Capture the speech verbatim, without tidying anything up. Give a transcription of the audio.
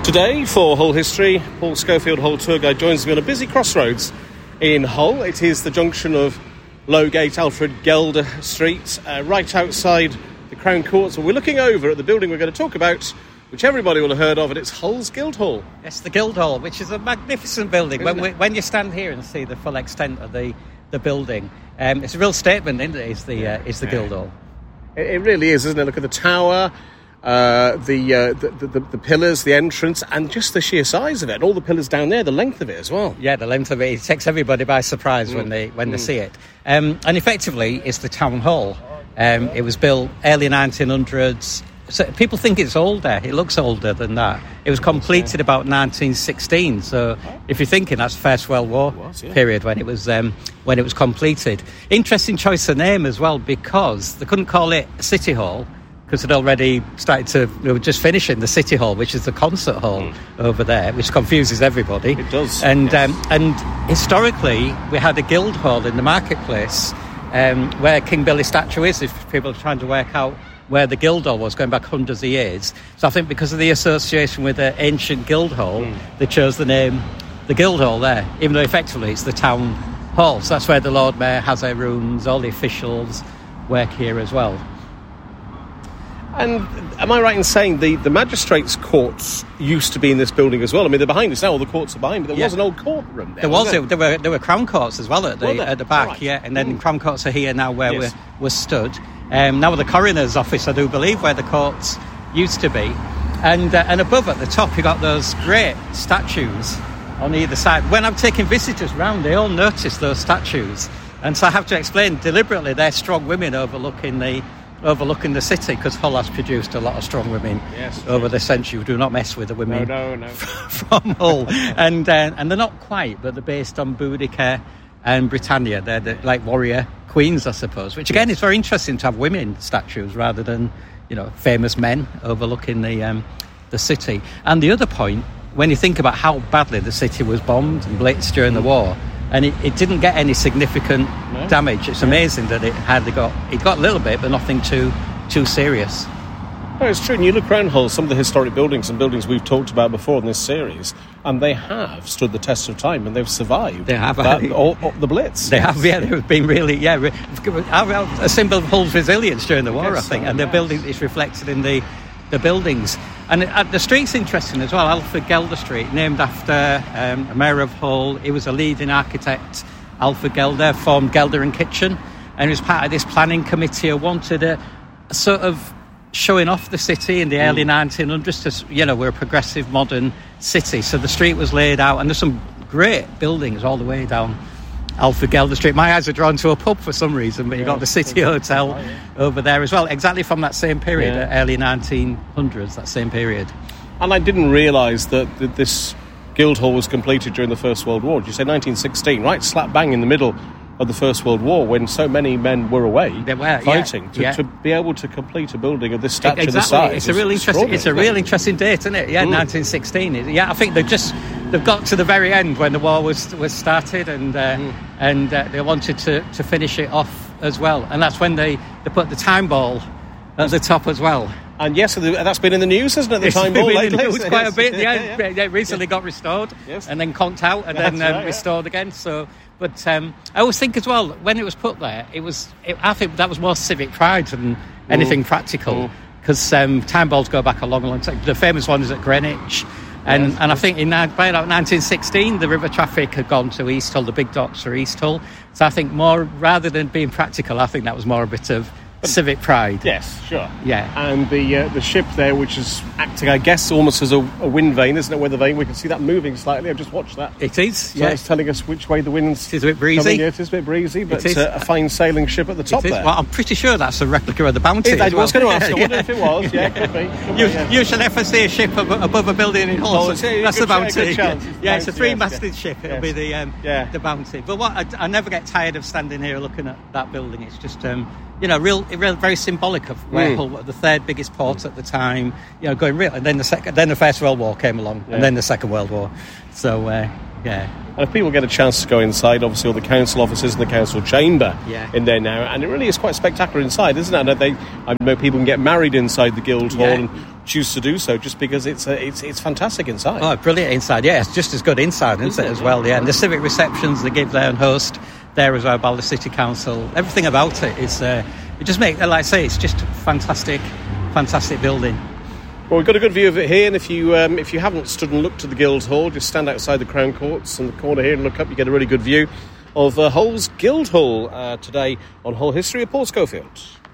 Today, for Hull History, Paul Schofield, Hull Tour Guide, joins me on a busy crossroads in Hull. It is the junction of Lowgate, Alfred Gelder Street, uh, right outside the Crown Courts. And we're looking over at the building we're going to talk about, which everybody will have heard of, and it's Hull's Guildhall. It's the Guildhall, which is a magnificent building. When, we, when you stand here and see the full extent of the, the building, um, it's a real statement, isn't it? It's the, uh, it's the Guildhall. It, it really is, isn't it? Look at the tower. Uh, the, uh, the, the the pillars, the entrance, and just the sheer size of it. And all the pillars down there, the length of it as well. Yeah, the length of it. It takes everybody by surprise mm. when they when mm. they see it. Um, and effectively, it's the town hall. Um, it was built early nineteen hundreds. So people think it's older. It looks older than that. It was completed about nineteen sixteen. So if you're thinking that's First World War was, yeah. period when it was um, when it was completed. Interesting choice of name as well, because they couldn't call it City Hall, because it already started to, we were just finishing the City Hall, which is the concert hall mm. over there, which confuses everybody. It does. And yes. um, and historically, we had a guild hall in the marketplace um, where King Billy statue is, if people are trying to work out where the Guildhall was, going back hundreds of years. So I think because of the association with the ancient Guildhall, mm. they chose the name the Guildhall there, even though effectively it's the town hall. So that's where the Lord Mayor has her rooms, all the officials work here as well. And am I right in saying the, the magistrates' courts used to be in this building as well? I mean, they're behind us now, all the courts are behind, but there yeah. was an old courtroom there. There was, was there were there were Crown Courts as well at the at the back, right. yeah, and then mm. Crown Courts are here now where yes. we're, we're stood. Um, now the coroner's office, I do believe, where the courts used to be. And uh, and above at the top, you got those great statues on either side. When I'm taking visitors round, they all notice those statues. And so I have to explain deliberately they're strong women overlooking the overlooking the city, because Hull has produced a lot of strong women yes, over the century. Do not mess with the women no, no, no. from Hull. and uh, and they're not quite, but they're based on Boudica and Britannia. They're the, like warrior queens, I suppose, which again is very interesting to have women statues rather than, you know, famous men overlooking the um, the city. And the other point, when you think about how badly the city was bombed and blitzed during the war, and it, it didn't get any significant no. damage. It's amazing that it hardly got... It got a little bit, but nothing too too serious. No, it's true. And you look around Hull, some of the historic buildings and buildings we've talked about before in this series, and they have stood the test of time, and they've survived. They have. That, all, all, the Blitz. They have, yeah. They've been really, yeah, a symbol of Hull's resilience during the war, I, I think. So, and yes. the building is reflected in the the buildings. And uh, the street's interesting as well. Alfred Gelder Street, named after um, a mayor of Hull. He was a leading architect. Alfred Gelder formed Gelder and Kitchen, and he was part of this planning committee who wanted a, a sort of showing off the city in the mm. early nineteen hundreds to, you know, we're a progressive modern city. So the street was laid out, and there's some great buildings all the way down Alfred Gelder Street. My eyes are drawn to a pub for some reason, but you've got the City Hotel over there as well, exactly from that same period, yeah. early nineteen hundreds, that same period. And I didn't realise that, that this Guildhall was completed during the First World War. Did you say nineteen sixteen, right? Slap bang in the middle of the First World War, when so many men were away they were, fighting. Yeah, to, yeah. to be able to complete a building of this stature, exactly. this size, it's a really interesting. It's a real interesting date, isn't it? Yeah, mm. nineteen sixteen. Yeah, I think they've just they've got to the very end when the war was was started, and uh, mm. and uh, they wanted to, to finish it off as well, and that's when they, they put the time ball at the top as well. And yes, that's been in the news, hasn't it? The it's time ball lately. It was quite a bit. Yeah, yeah, yeah. yeah it recently yeah. got restored, yes. and then conked out, and that's then um, right, restored yeah. again. So, but um, I always think as well, when it was put there, it was. It, I think that was more civic pride than anything mm. practical, because mm. um, time balls go back a long, long time. The famous one is at Greenwich. And yes, and I think in by about nineteen sixteen, the river traffic had gone to East Hull, the big docks for East Hull. So I think more, rather than being practical, I think that was more a bit of civic pride. Yes, sure. Yeah. And the uh, the ship there, which is acting, I guess, almost as a, a wind vane, isn't it? Weather vane. We can see that moving slightly. I've just watched that. It is. So yeah. it's telling us which way the wind's. It is a bit breezy. Yeah, it is a bit breezy, but it is. Uh, a fine sailing ship at the top it is. there. Well, I'm pretty sure that's a replica of the Bounty. It, I well. was going to ask. I wonder yeah. if it was. Yeah, could be. Could you, be yeah. you shall never see a ship ab- above a building in Hull. Oh, so that's the Bounty. It's yeah, it's yeah it's a Bounty, three-masted yes, ship. It'll yes. be the um, yeah. the Bounty. But what I, I never get tired of standing here looking at that building. It's just um, you know, real, real, very symbolic of where mm. Hull, the third biggest port at the time. You know, going real, and then the second, then the First World War came along, yeah. and then the Second World War. So uh, Yeah. And if people get a chance to go inside, obviously all the council offices and the council chamber yeah. in there now, and it really is quite spectacular inside, isn't it? I know, they, I know people can get married inside the Guildhall yeah. and choose to do so just because it's a, it's it's fantastic inside. Oh, brilliant inside, yeah. It's just as good inside, isn't it, as well, yeah. And the civic receptions they give there and host there as well by the City Council, everything about it is, uh, it just makes, like I say, it's just fantastic, fantastic building. Well, we've got a good view of it here, and if you um, if you haven't stood and looked at the Guildhall, just stand outside the Crown Courts in the corner here and look up, you get a really good view of uh, Hull's Guildhall uh, today on Hull History of Paul Schofield.